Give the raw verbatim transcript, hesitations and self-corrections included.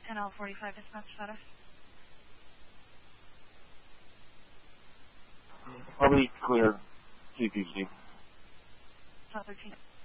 ten L forty-five dispatch status. Probably clear C P C. South thirteen.